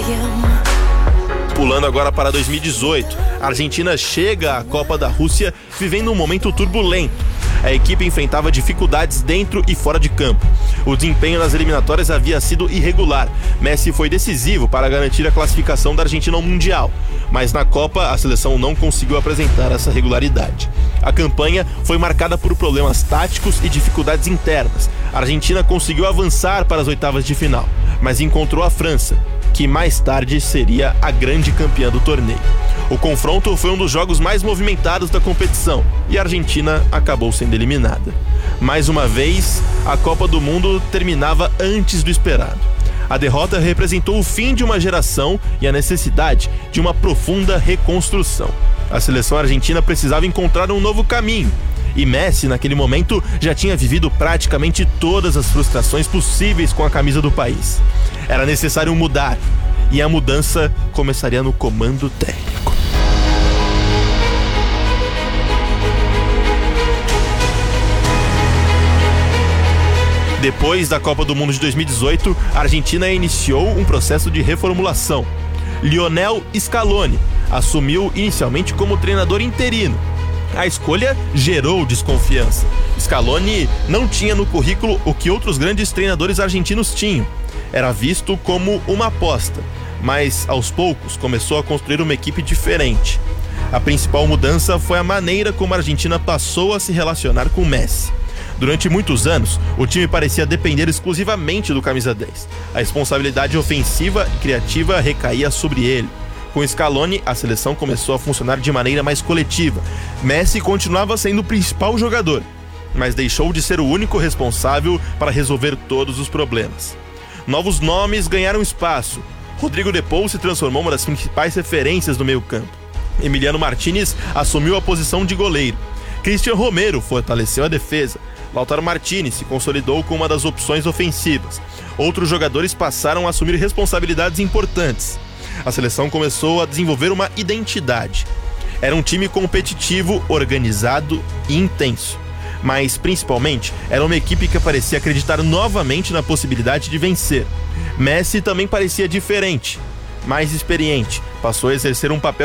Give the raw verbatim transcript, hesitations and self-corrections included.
Pulando agora para dois mil e dezoito, a Argentina chega à Copa da Rússia vivendo um momento turbulento. A equipe enfrentava dificuldades dentro e fora de campo. O desempenho nas eliminatórias havia sido irregular. Messi foi decisivo para garantir a classificação da Argentina ao Mundial, mas na Copa a seleção não conseguiu apresentar essa regularidade. A campanha foi marcada por problemas táticos e dificuldades internas. A Argentina conseguiu avançar para as oitavas de final, mas encontrou a França, que mais tarde seria a grande campeã do torneio. O confronto foi um dos jogos mais movimentados da competição e a Argentina acabou sendo eliminada. Mais uma vez, a Copa do Mundo terminava antes do esperado. A derrota representou o fim de uma geração e a necessidade de uma profunda reconstrução. A seleção argentina precisava encontrar um novo caminho. E Messi, naquele momento, já tinha vivido praticamente todas as frustrações possíveis com a camisa do país. Era necessário mudar, e a mudança começaria no comando técnico. Depois da Copa do Mundo de dois mil e dezoito, a Argentina iniciou um processo de reformulação. Lionel Scaloni assumiu inicialmente como treinador interino. A escolha gerou desconfiança. Scaloni não tinha no currículo o que outros grandes treinadores argentinos tinham. Era visto como uma aposta, mas aos poucos começou a construir uma equipe diferente. A principal mudança foi a maneira como a Argentina passou a se relacionar com Messi. Durante muitos anos, o time parecia depender exclusivamente do camisa dez. A responsabilidade ofensiva e criativa recaía sobre ele. Com Scaloni, a seleção começou a funcionar de maneira mais coletiva. Messi continuava sendo o principal jogador, mas deixou de ser o único responsável para resolver todos os problemas. Novos nomes ganharam espaço. Rodrigo de Paul se transformou em uma das principais referências do meio-campo. Emiliano Martínez assumiu a posição de goleiro. Cristian Romero fortaleceu a defesa. Lautaro Martínez se consolidou como uma das opções ofensivas. Outros jogadores passaram a assumir responsabilidades importantes. A seleção começou a desenvolver uma identidade. Era um time competitivo, organizado e intenso. Mas, principalmente, era uma equipe que parecia acreditar novamente na possibilidade de vencer. Messi também parecia diferente, mais experiente, passou a exercer um papel